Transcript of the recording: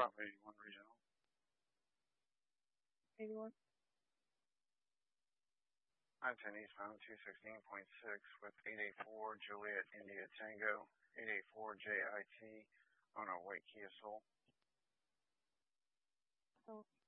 Bravo 81 Regional. 81. I 10 eastbound 216.6 with 884 Juliet India Tango, 884 JIT on our white Kia Soul. So